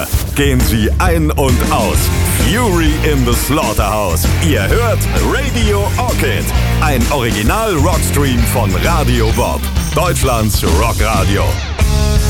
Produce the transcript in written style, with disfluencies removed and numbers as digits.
Woche gehen sie ein und aus. Fury in the Slaughterhouse. Ihr hört Radio Orchid, ein Original-Rockstream von Radio Bob, Deutschlands Rockradio.